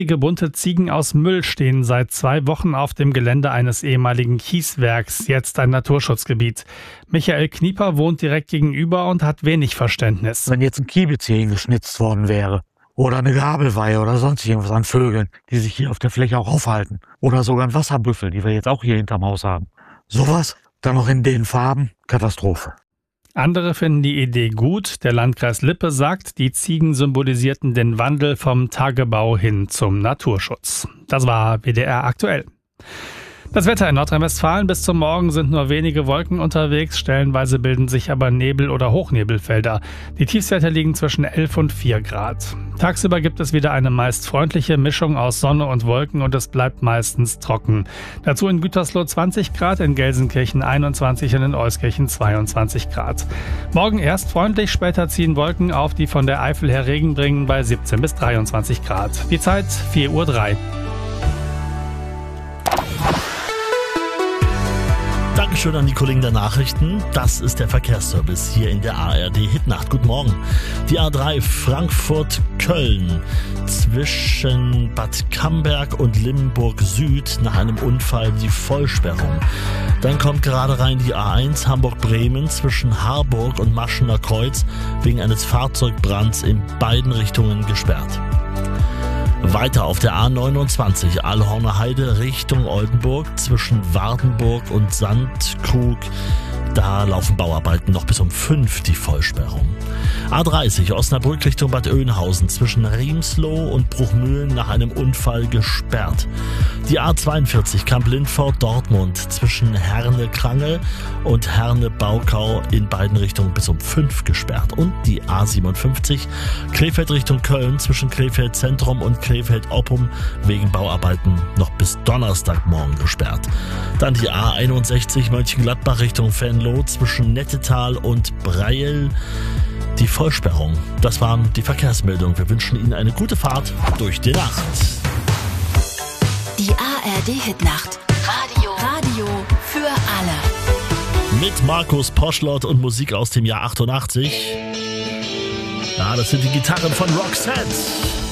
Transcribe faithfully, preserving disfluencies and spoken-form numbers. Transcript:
Bunte Ziegen aus Müll stehen seit zwei Wochen auf dem Gelände eines ehemaligen Kieswerks, jetzt ein Naturschutzgebiet. Michael Knieper wohnt direkt gegenüber und hat wenig Verständnis. Wenn jetzt ein Kiebitz hier hingeschnitzt worden wäre oder eine Gabelweihe oder sonst irgendwas an Vögeln, die sich hier auf der Fläche auch aufhalten oder sogar ein Wasserbüffel, die wir jetzt auch hier hinterm Haus haben. Sowas, dann noch in den Farben, Katastrophe. Andere finden die Idee gut. Der Landkreis Lippe sagt, die Ziegen symbolisierten den Wandel vom Tagebau hin zum Naturschutz. Das war W D R aktuell. Das Wetter in Nordrhein-Westfalen: bis zum Morgen sind nur wenige Wolken unterwegs, stellenweise bilden sich aber Nebel- oder Hochnebelfelder. Die Tiefstwerte liegen zwischen elf und vier Grad. Tagsüber gibt es wieder eine meist freundliche Mischung aus Sonne und Wolken und es bleibt meistens trocken. Dazu in Gütersloh zwanzig Grad, in Gelsenkirchen einundzwanzig und in Euskirchen zweiundzwanzig Grad. Morgen erst freundlich, später ziehen Wolken auf, die von der Eifel her Regen bringen, bei siebzehn bis dreiundzwanzig Grad. Die Zeit vier Uhr drei. Dankeschön an die Kollegen der Nachrichten. Das ist der Verkehrsservice hier in der A R D Hitnacht. Guten Morgen. Die A drei Frankfurt-Köln zwischen Bad Camberg und Limburg Süd nach einem Unfall die Vollsperrung. Dann kommt gerade rein die A eins Hamburg-Bremen zwischen Harburg und Maschener Kreuz wegen eines Fahrzeugbrands in beiden Richtungen gesperrt. Weiter auf der A neunundzwanzig Aalhorner Heide Richtung Oldenburg zwischen Wardenburg und Sandkrug. Da laufen Bauarbeiten noch bis um fünf die Vollsperrung. A dreißig Osnabrück Richtung Bad Oeynhausen zwischen Riemsloh und Bruchmühlen nach einem Unfall gesperrt. Die A zweiundvierzig Kamp-Lindfort Dortmund zwischen Herne-Krangel und Herne-Baukau in beiden Richtungen bis um fünf gesperrt. Und die A siebenundfünfzig Krefeld Richtung Köln zwischen Krefeld Zentrum und Krefeld Oppum wegen Bauarbeiten noch bis Donnerstagmorgen gesperrt. Dann die A einundsechzig Mönchengladbach Richtung Venlo zwischen Nettetal und Breil. Die Vollsperrung. Das waren die Verkehrsmeldungen. Wir wünschen Ihnen eine gute Fahrt durch die Nacht. Die A R D Hitnacht. Radio. Radio für alle. Mit Markus Poschlott und Musik aus dem Jahr achtundachtzig. Ja, das sind die Gitarren von Roxette.